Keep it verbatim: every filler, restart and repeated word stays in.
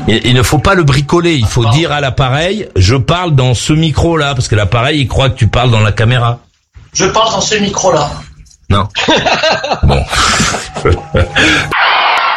Il, il ne faut pas le bricoler, il faut dire à l'appareil, je parle dans ce micro-là, parce que l'appareil, il croit que tu parles dans la caméra. Je parle dans ce micro-là. Non. Bon.